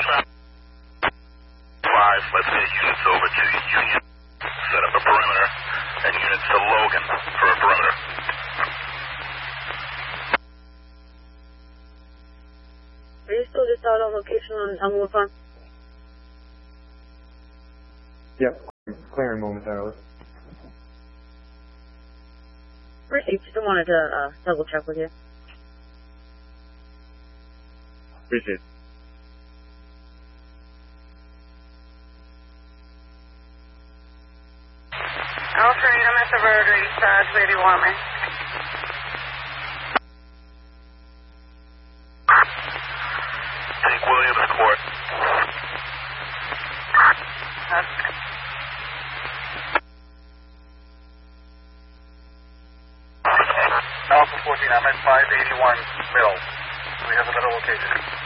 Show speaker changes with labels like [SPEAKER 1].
[SPEAKER 1] 5, let's get units over to Union, set up a perimeter, and units to Logan for a perimeter.
[SPEAKER 2] Are you still just out on location on Elmwood Farm?
[SPEAKER 3] Yep, clearing momentarily.
[SPEAKER 2] Received. Still wanted to double check with you.
[SPEAKER 3] Appreciate it.
[SPEAKER 4] Alpha, I'm at the rotary side. Where do you want me?
[SPEAKER 1] Take Williams Court. Alpha 14, I'm at 581 middle. We have a better location.